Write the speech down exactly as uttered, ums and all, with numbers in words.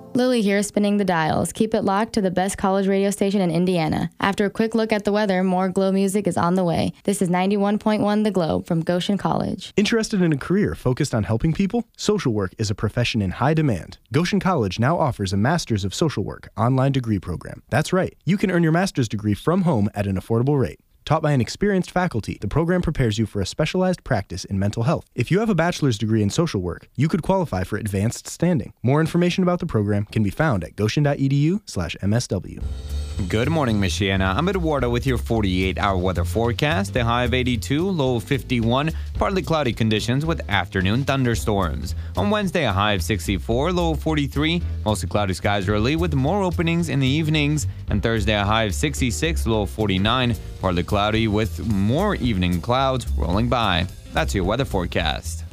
Lily here, spinning the dials. Keep it locked to the best college radio station in Indiana. After a quick look at the weather, more Glow music is on the way. This is ninety-one point one The Globe from Goshen College. Interested in a career focused on helping people? Social work is a profession in high demand. Goshen College now offers a Master's of Social Work online degree program. That's right, you can earn your master's degree from home at an affordable rate. Taught by an experienced faculty, the program prepares you for a specialized practice in mental health. If you have a bachelor's degree in social work, you could qualify for advanced standing. More information about the program can be found at goshen.edu slash MSW. Good morning, Michiana. I'm Eduardo with your forty-eight hour weather forecast. A high of eighty-two, low of fifty-one, partly cloudy conditions with afternoon thunderstorms. On Wednesday, a high of sixty-four, low of forty-three, mostly cloudy skies early with more openings in the evenings. And Thursday, a high of sixty-six, low of forty-nine, partly cloudy with more evening clouds rolling by. That's your weather forecast.